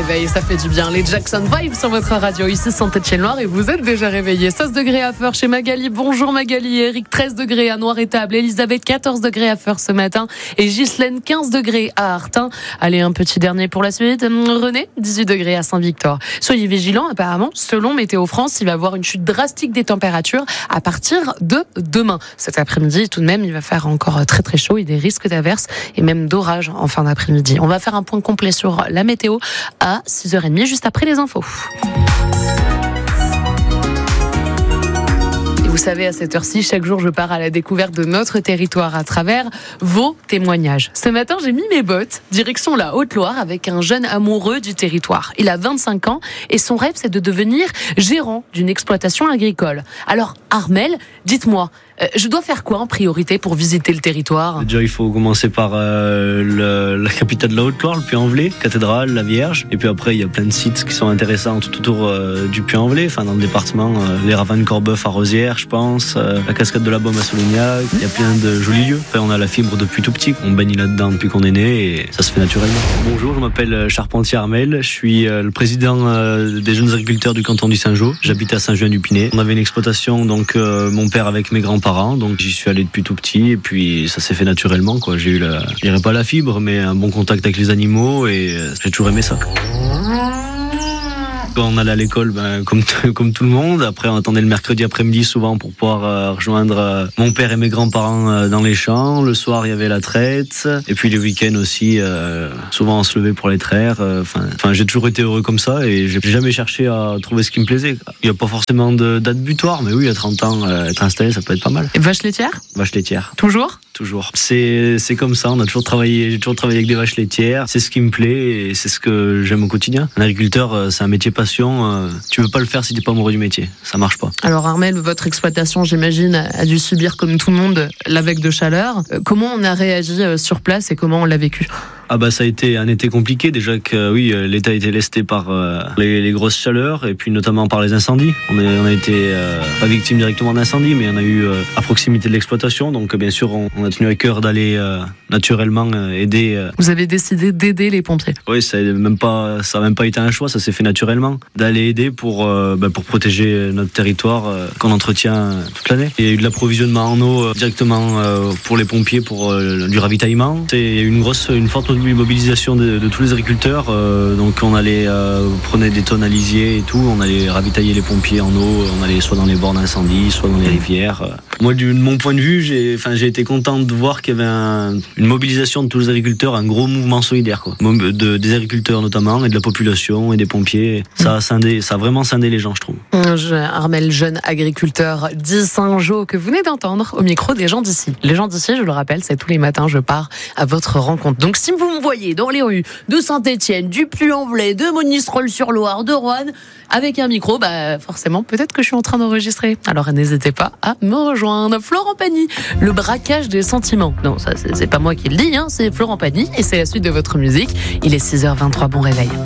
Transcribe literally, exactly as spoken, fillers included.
réveil, ça fait du bien. Les Jackson Five sur votre radio, ici Saint-Étienne-Loire, et vous êtes déjà réveillés. seize degrés à Feurs chez Magali. Bonjour Magali. Eric, treize degrés à Noir-Étable. Elisabeth, quatorze degrés à Feurs ce matin. Et Ghislaine, quinze degrés à Artin. Allez, un petit dernier pour la suite. René, dix-huit degrés à Saint-Victor. Soyez vigilants, apparemment, selon Météo France, il va y avoir une chute drastique des températures à partir de demain. Cet après-midi, tout de même, il va faire encore très très chaud. Il y a des risques d'averses et même d'orage en fin d'après-midi. On va faire un point complet sur la météo à six heures trente, juste après les infos. Vous savez, à cette heure-ci, chaque jour, je pars à la découverte de notre territoire à travers vos témoignages. Ce matin, j'ai mis mes bottes, direction la Haute-Loire, avec un jeune amoureux du territoire. Il a vingt-cinq ans et son rêve, c'est de devenir gérant d'une exploitation agricole. Alors, Armel, dites-moi, euh, je dois faire quoi en priorité pour visiter le territoire ? Déjà, il faut commencer par euh, le, la capitale de la Haute-Loire, le Puy-en-Velay, cathédrale, la Vierge. Et puis après, il y a plein de sites qui sont intéressants tout autour euh, du Puy-en-Velay, enfin dans le département, euh, les ravins de Corbeuf à Rosières, je pense, euh, la cascade de la Baume à Solignac. Il y a plein de jolis lieux. Après, on a la fibre depuis tout petit, on baigne là-dedans depuis qu'on est né et ça se fait naturellement. Bonjour, je m'appelle Charpentier Armel, je suis euh, le président euh, des jeunes agriculteurs du canton du Saint-Jean. J'habite à Saint-Juin-du-Pinet. On avait une exploitation, donc euh, mon père avec mes grands-parents, donc j'y suis allé depuis tout petit et puis ça s'est fait naturellement, quoi. J'ai eu, la, je dirais pas la fibre, mais un bon contact avec les animaux et euh, j'ai toujours aimé ça. Quand on allait à l'école, ben, comme, t- comme tout le monde. Après, on attendait le mercredi après-midi souvent pour pouvoir euh, rejoindre euh, mon père et mes grands-parents euh, dans les champs. Le soir, il y avait la traite. Et puis les week-ends aussi, euh, souvent on se levait pour les traire. Enfin, euh, j'ai toujours été heureux comme ça et j'ai jamais cherché à trouver ce qui me plaisait. Il n'y a pas forcément de date butoir, mais oui, à trente ans, euh, être installé, ça peut être pas mal. Et vache laitière ? Vache laitière. Toujours ? Toujours. C'est, c'est comme ça, on a toujours travaillé, j'ai toujours travaillé avec des vaches laitières. C'est ce qui me plaît et c'est ce que j'aime au quotidien. Un agriculteur, c'est un métier passion. Tu veux pas le faire si t'es pas amoureux du métier. Ça marche pas. Alors Armel, votre exploitation, j'imagine, a dû subir comme tout le monde la vague de chaleur. Comment on a réagi sur place et comment on l'a vécu ? Ah bah ça a été un été compliqué déjà que oui l'État a été lesté par euh, les, les grosses chaleurs et puis notamment par les incendies. On a, on a été euh, pas victime directement d'incendies mais on a eu euh, à proximité de l'exploitation donc bien sûr on, on a tenu à cœur d'aller euh, naturellement euh, aider. Euh. Vous avez décidé d'aider les pompiers ? Oui, ça a même pas ça a même pas été un choix, ça s'est fait naturellement d'aller aider pour euh, bah, pour protéger notre territoire euh, qu'on entretient toute l'année. Il y a eu de l'approvisionnement en eau euh, directement euh, pour les pompiers pour euh, du ravitaillement. C'est, il y a eu une grosse une forte mobilisation de, de tous les agriculteurs, euh, donc on allait euh, prenait des tonnes à lisier et tout, on allait ravitailler les pompiers en eau, on allait soit dans les bornes d'incendie, soit dans les rivières. Moi, de mon point de vue, j'ai, enfin, j'ai été content de voir qu'il y avait un, une mobilisation de tous les agriculteurs, un gros mouvement solidaire, quoi, de, des agriculteurs notamment et de la population et des pompiers. Ça a scindé, ça a vraiment scindé les gens, je trouve. Armel, jeune agriculteur d'Issingeaux que vous venez d'entendre au micro des gens d'ici. Les gens d'ici, je le rappelle, c'est tous les matins, je pars à votre rencontre. Donc, si vous me voyez dans les rues de Saint-Étienne, du Puy-en-Velay, de Monistrol-sur-Loire, de Roanne, avec un micro, bah forcément, peut-être que je suis en train d'enregistrer. Alors n'hésitez pas à me rejoindre. Florent Pagny, le braquage des sentiments. Non, ça c'est, c'est pas moi qui le dis, hein, c'est Florent Pagny et c'est la suite de votre musique. Il est six heures vingt-trois, bon réveil.